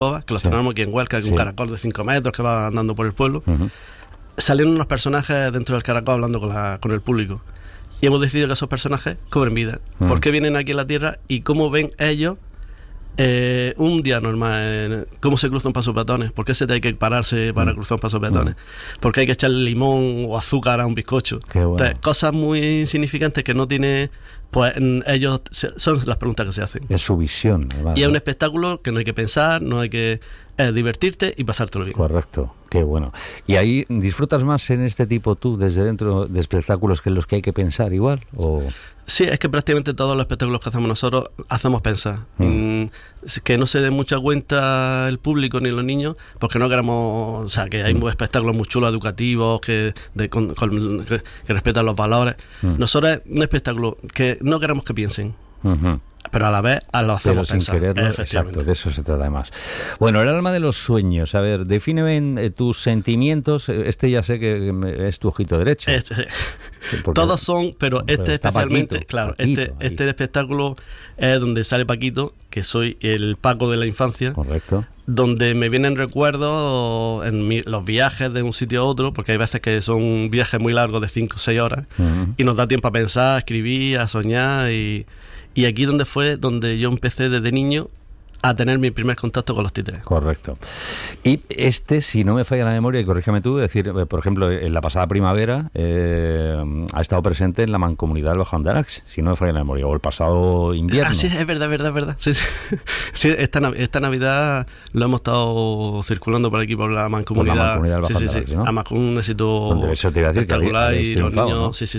que los tenemos aquí en Huelca, que es un caracol de 5 metros que va andando por el pueblo. Salieron unos personajes dentro del caracol hablando con el público. Y hemos decidido que esos personajes cobren vida. ¿Por qué vienen aquí a la Tierra y cómo ven ellos un día normal? ¿Cómo se cruzan pasos peatones? ¿Por qué se tiene que pararse para cruzar un paso peatones? ¿Por qué hay que echarle limón o azúcar a un bizcocho? Bueno. Entonces, cosas muy insignificantes que no tiene... Pues ellos son las preguntas que se hacen. Es su visión. Además, y es un espectáculo que no hay que pensar, no hay que divertirte y pasártelo bien. Correcto, qué bueno. ¿Y ahí disfrutas más en este tipo tú, desde dentro de espectáculos que en los que hay que pensar igual? ¿O? Sí, es que prácticamente todos los espectáculos que hacemos nosotros hacemos pensar. Que no se dé mucha cuenta el público ni los niños, porque no queremos... O sea, que hay espectáculos muy chulos, educativos, que respetan los valores. Nosotros es un espectáculo que no queremos que piensen. Pero a la vez lo hacemos sin pensar. Quererlo, exacto, de eso se trata además. Bueno, el alma de los sueños. A ver, defíneme tus sentimientos. Ya sé que es tu ojito derecho. Todos son, pero especialmente, Paquito, claro, Paquito, este espectáculo es donde sale Paquito, que soy el Paco de la infancia. Correcto. Donde me vienen recuerdos en los viajes de un sitio a otro, porque hay veces que son viajes muy largos de 5 o 6 horas, y nos da tiempo a pensar, a escribir, a soñar, y aquí donde yo empecé desde niño a tener mi primer contacto con los títeres. Correcto. Y si no me falla la memoria, y corrígeme tú, decir, por ejemplo, en la pasada primavera ha estado presente en la Mancomunidad del Bajo Andarax, si no me falla la memoria, o el pasado invierno. Sí, es verdad. Sí. Sí, esta Navidad lo hemos estado circulando por aquí, por la Mancomunidad. Por la Mancomunidad del Bajo Andarax, ¿no? Además con un éxito eso te iba a decir, espectacular, y los niños... ¿no? Sí.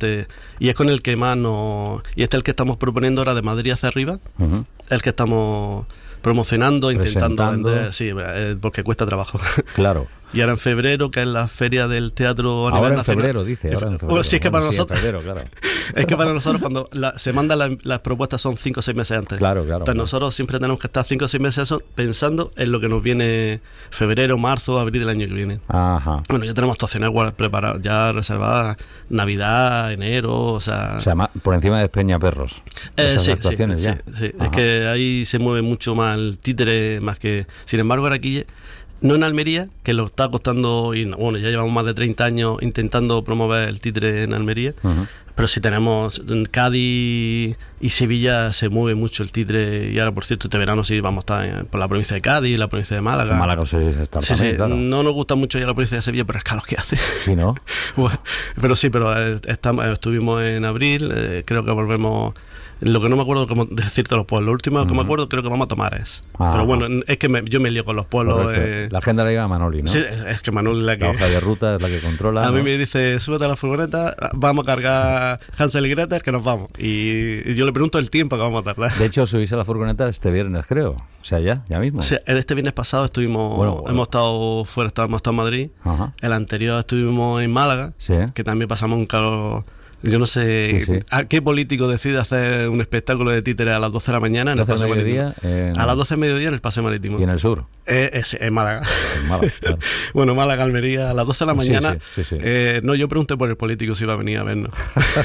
Y es con el que más nos... Y este es el que estamos proponiendo ahora de Madrid hacia arriba, el que estamos promocionando, intentando vender, porque cuesta trabajo. Claro. Y ahora en febrero, que es la feria del teatro a nivel nacional. Ahora en febrero. Sí, es que para nosotros... Febrero, claro. Es que para nosotros cuando se mandan las propuestas son 5 o 6 meses antes. Claro. Entonces nosotros siempre tenemos que estar 5 o 6 meses pensando en lo que nos viene febrero, marzo, abril del año que viene. Ajá. Bueno, ya tenemos actuaciones preparadas, ya reservadas, Navidad, enero, o sea, por encima de Peñaperros. Sí. Ya. Sí. Es que ahí se mueve mucho más el títere, más que... Sin embargo, ahora aquí... No en Almería, que lo está costando, y bueno, ya llevamos más de 30 años intentando promover el títere en Almería, pero si tenemos en Cádiz y Sevilla se mueve mucho el títere, y ahora por cierto este verano sí vamos a estar por la provincia de Cádiz, la provincia de Málaga. Málaga se está también, claro. No nos gusta mucho ya la provincia de Sevilla, pero es caro que hace. Sí, ¿no? Bueno, pero estuvimos en abril, creo que volvemos... Lo que no me acuerdo cómo decirte los pueblos. Lo último que me acuerdo creo que vamos a Tomares. Pero bueno, es que yo me lío con los pueblos. La agenda la lleva Manoli, ¿no? Sí, es que Manoli es la que... La hoja de ruta es la que controla. A mí me dice, súbete a la furgoneta, vamos a cargar Hansel y Gretel, que nos vamos. Y yo le pregunto el tiempo que vamos a tardar. De hecho, subís a la furgoneta este viernes, creo. O sea, ya mismo. Sí, este viernes pasado hemos estado fuera, hemos estado en Madrid. El anterior estuvimos en Málaga, que también pasamos un calor... Yo no sé a qué político decide hacer un espectáculo de títeres a las 12 de la mañana en el Paseo Marítimo. A las 12 de mediodía en el Paseo Marítimo. ¿Y en el sur? En Málaga. En Málaga, claro. Bueno, Málaga, Almería, a las 12 de la mañana. Sí. No, yo pregunté por el político si iba a venir a vernos.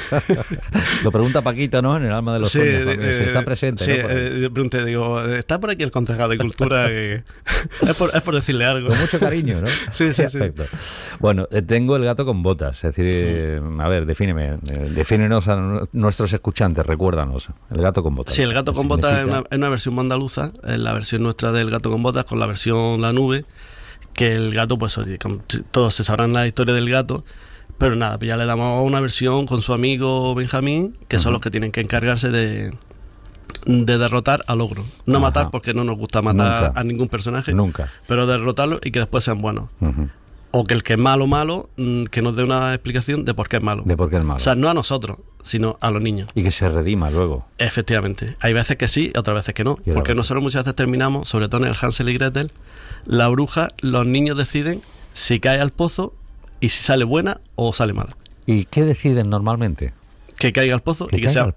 Lo pregunta Paquito, ¿no? En el alma de los sueños también. Si está presente. Sí, yo pregunté, digo, ¿está por aquí el concejal de Cultura? Es por decirle algo. Con mucho cariño, ¿no? Sí. Perfecto. Bueno, tengo el gato con botas. Es decir, a ver, defínenos a nuestros escuchantes, recuérdanos. El gato con botas. Sí, el gato con botas es una versión andaluza, es la versión nuestra del gato con botas con la versión La Nube, que el gato, pues oye, todos se sabrán la historia del gato, pero nada, pues ya le damos una versión con su amigo Benjamín, que son los que tienen que encargarse de derrotar al ogro. No matar, porque no nos gusta matar a ningún personaje. Nunca. Pero derrotarlo y que después sean buenos. O que el que es malo, que nos dé una explicación de por qué es malo. De por qué es malo. O sea, no a nosotros, sino a los niños. Y que se redima luego. Efectivamente. Hay veces que sí, otras veces que no. Porque nosotros muchas veces terminamos, sobre todo en el Hansel y Gretel, la bruja, los niños deciden si cae al pozo y si sale buena o sale mala. ¿Y qué deciden normalmente? Que caiga al pozo y que sea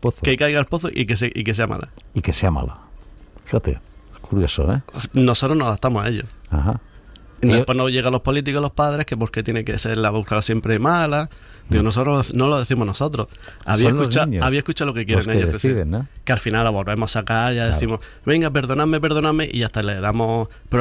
mala. Y que sea mala. Fíjate, es curioso, ¿eh? Nosotros nos adaptamos a ellos. Ajá. Y después nos llegan los políticos, los padres, que porque tiene que ser la búsqueda siempre mala. Digo, nosotros no lo decimos nosotros. Había escuchado lo que quieren los que ellos. deciden, ¿no? Que al final la volvemos a sacar, ya decimos, venga, perdonadme, y hasta le damos...